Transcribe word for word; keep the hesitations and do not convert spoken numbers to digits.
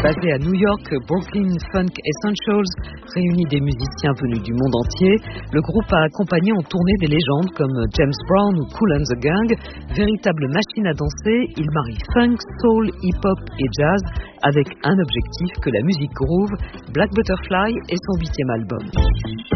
Basé à New York, Brooklyn Funk Essentials réunit des musiciens venus du monde entier. Le groupe a accompagné en tournée des légendes comme James Brown ou Kool and the Gang. Véritable machine à danser, il marie funk, soul, hip-hop et jazz avec un objectif, que la musique groove. Black Butterfly est son huitième album.